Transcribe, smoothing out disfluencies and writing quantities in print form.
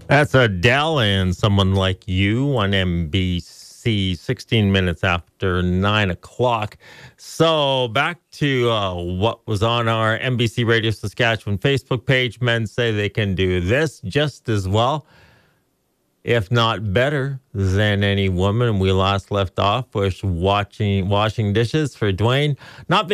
That's Adele and Someone Like You on NBC, 16 minutes after 9 o'clock. So back to what was on our NBC Radio Saskatchewan Facebook page. Men say they can do this just as well, if not better, than any woman. We last left off with washing dishes for Dwayne. Not